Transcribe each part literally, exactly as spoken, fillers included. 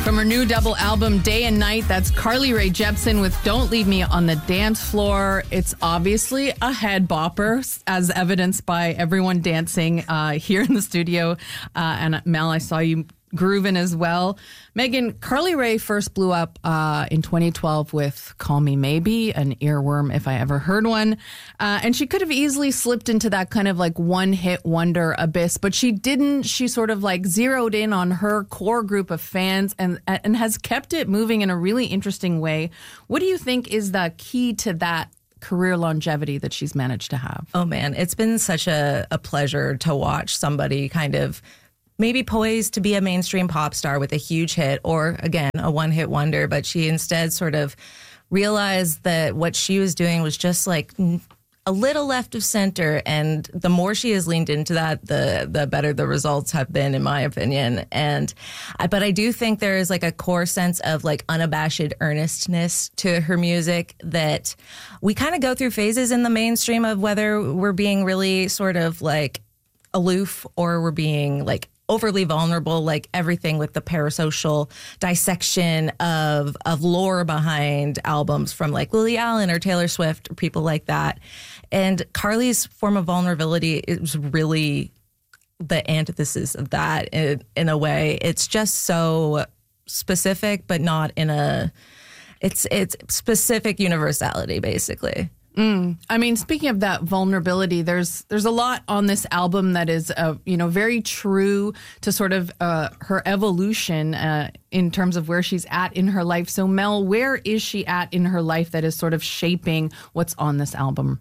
From her new double album, Day and Night, that's Carly Rae Jepsen with Don't Leave Me on the Dance Floor. It's obviously a head bopper, as evidenced by everyone dancing uh, here in the studio. Uh, and Mel, I saw you grooving as well. Megan, Carly Rae first blew up uh, in twenty twelve with Call Me Maybe, an earworm if I ever heard one. Uh, and she could have easily slipped into that kind of like one hit wonder abyss, but she didn't. She sort of like zeroed in on her core group of fans and, and has kept it moving in a really interesting way. What do you think is the key to that career longevity that she's managed to have? Oh man, it's been such a, a pleasure to watch somebody kind of maybe poised to be a mainstream pop star with a huge hit or, again, a one-hit wonder, but she instead sort of realized that what she was doing was just like a little left of center, and the more she has leaned into that, the the better the results have been, in my opinion. And I, but I do think there is like a core sense of like unabashed earnestness to her music that we kind of go through phases in the mainstream of whether we're being really sort of like aloof or we're being like overly vulnerable, like everything with the parasocial dissection of of lore behind albums from like Lily Allen or Taylor Swift or people like that. And Carly's form of vulnerability is really the antithesis of that in, in a way. It's just so specific, but not in a, it's it's specific universality, basically. Mm. I mean, speaking of that vulnerability, there's there's a lot on this album that is, uh, you know, very true to sort of uh, her evolution uh, in terms of where she's at in her life. So, Mel, where is she at in her life that is sort of shaping what's on this album?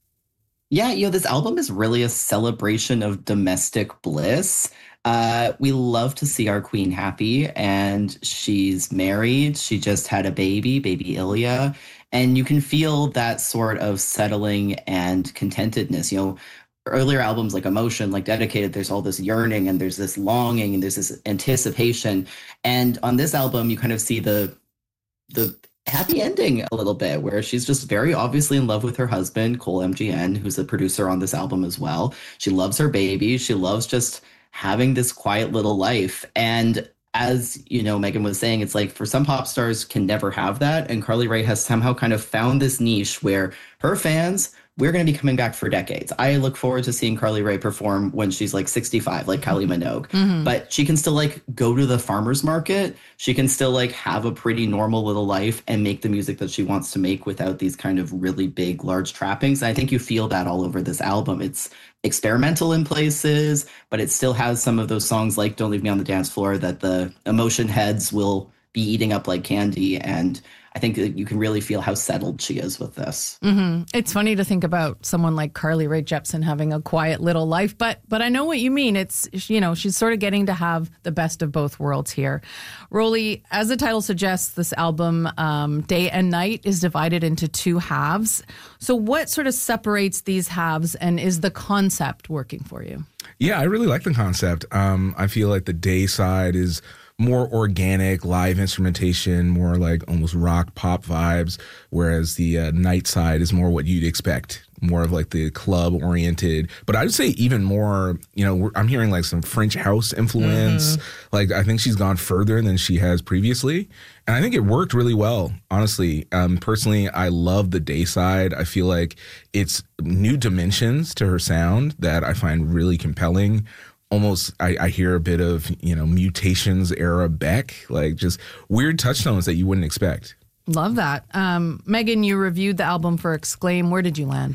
Yeah, you know, this album is really a celebration of domestic bliss. Uh, we love to see our queen happy, and she's married. She just had a baby, baby Ilya. And you can feel that sort of settling and contentedness. You know, earlier albums like Emotion, like Dedicated, there's all this yearning and there's this longing and there's this anticipation. And on this album, you kind of see the the happy ending a little bit, where she's just very obviously in love with her husband, Cole M G N, who's a producer on this album as well. She loves her baby. She loves just having this quiet little life. And as, you know, Megan was saying, it's like for some pop stars can never have that. And Carly Rae has somehow kind of found this niche where her fans, we're going to be coming back for decades. I look forward to seeing Carly Rae perform when she's like sixty-five, like Kylie Minogue. Mm-hmm. But she can still like go to the farmer's market. She can still like have a pretty normal little life and make the music that she wants to make without these kind of really big, large trappings. And I think you feel that all over this album. It's experimental in places, but it still has some of those songs like Don't Leave Me on the Dance Floor that the emotion heads will be eating up like candy. And I think that you can really feel how settled she is with this. Mm-hmm. It's funny to think about someone like Carly Rae Jepsen having a quiet little life, but but I know what you mean. It's, you know, she's sort of getting to have the best of both worlds here. Rolly, as the title suggests, this album, um, Day and Night, is divided into two halves. So what sort of separates these halves, and is the concept working for you? Yeah, I really like the concept. Um, I feel like the day side is more organic, live instrumentation, more like almost rock pop vibes, whereas the uh, night side is more what you'd expect, more of like the club oriented. But I'd say even more, you know, we're, I'm hearing like some French house influence. Mm-hmm. Like I think she's gone further than she has previously. And I think it worked really well, honestly. Um, personally, I love the day side. I feel like it's new dimensions to her sound that I find really compelling. Almost, I, I hear a bit of, you know, Mutations era Beck, like just weird touchstones that you wouldn't expect. Love that. Um, Megan, you reviewed the album for Exclaim. Where did you land?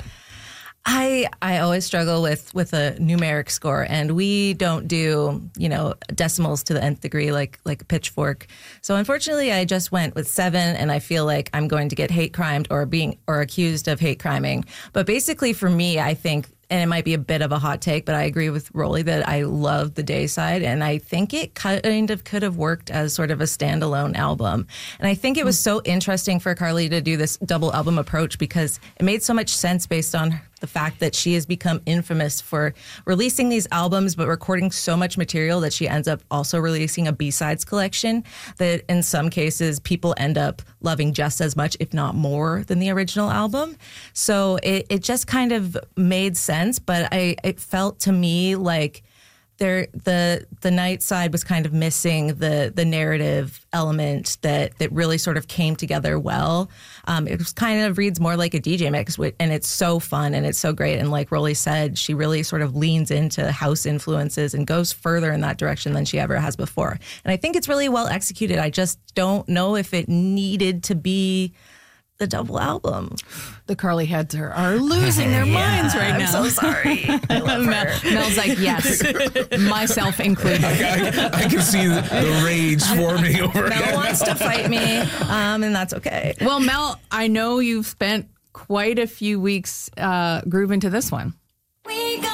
I I always struggle with with a numeric score, and we don't do, you know, decimals to the nth degree like like a pitchfork. So unfortunately, I just went with seven, and I feel like I'm going to get hate crimed or being or accused of hate criming. But basically, for me, I think, and it might be a bit of a hot take, but I agree with Rolly that I love the day side, and I think it kind of could have worked as sort of a standalone album. And I think it was so interesting for Carly to do this double album approach because it made so much sense based on the fact that she has become infamous for releasing these albums but recording so much material that she ends up also releasing a B-sides collection that in some cases people end up loving just as much, if not more, than the original album. So it, it just kind of made sense, but I it felt to me like there the the night side was kind of missing the the narrative element that that really sort of came together well. Um, it was kind of reads more like a D J mix, and it's so fun and it's so great. And like Rolly said, she really sort of leans into house influences and goes further in that direction than she ever has before. And I think it's really well executed. I just don't know if it needed to be the double album. The Carly heads are, are losing their Yeah, minds right I'm now. so sorry. I love Mel, her. Mel's like, yes, myself included. I, I can see the, the rage forming over Mel it. wants to fight me, um, and that's okay. Well, Mel, I know you've spent quite a few weeks uh, grooving to this one. We got